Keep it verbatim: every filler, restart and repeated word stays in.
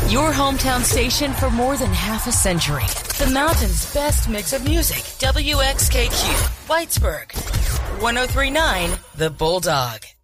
Your hometown station for more than half a century. The mountain's best mix of music. W X K Q, Whitesburg. one oh three point nine, The Bulldog.